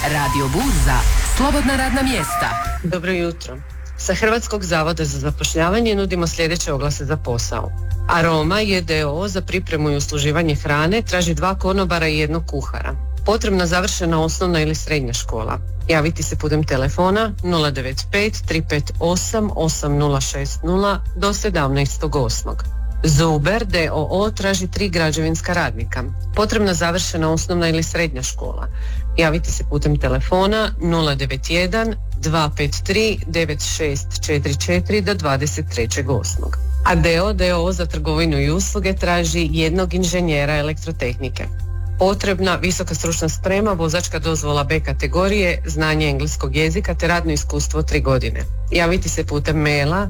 Radio Burza, slobodna radna mjesta. Dobro jutro. Sa Hrvatskog zavoda za zapošljavanje nudimo sljedeće oglase za posao. Aroma je d.o.o. za pripremu i usluživanje hrane, traži 2 konobara i 1 kuhara. Potrebna završena osnovna ili srednja škola. Javiti se putem telefona 095 358 8060 do 17.8. Zuber d.o.o. traži 3 građevinska radnika. Potrebna završena osnovna ili srednja škola. Javiti se putem telefona 091 253 9644 do 23.8. A d.o.o. za trgovinu i usluge traži 1 inženjera elektrotehnike. Potrebna visoka stručna sprema, vozačka dozvola B kategorije, znanje engleskog jezika te radno iskustvo 3 godine. Javiti se putem maila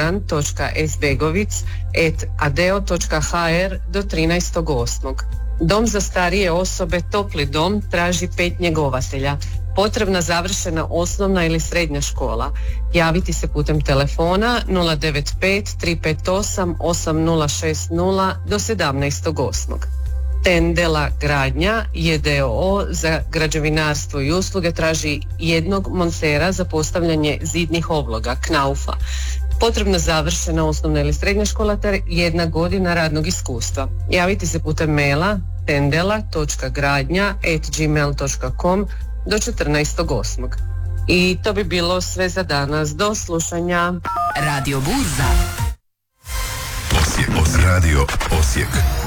goran.sbegovic@adeo.hr do 13.8. Dom za starije osobe Topli dom traži 5 njegovatelja. Potrebna završena osnovna ili srednja škola. Javiti se putem telefona 095 358 8060 do 17.8. Tendela gradnja je d.o.o. za građevinarstvo i usluge, traži 1 montera za postavljanje zidnih obloga, knaufa. Potrebna završena osnovna ili srednja škola te 1 godina radnog iskustva. Javiti se putem maila tendela.gradnja@gmail.com do 14.8. I to bi bilo sve za danas. Do slušanja. Radio Burza. Radio Osijek.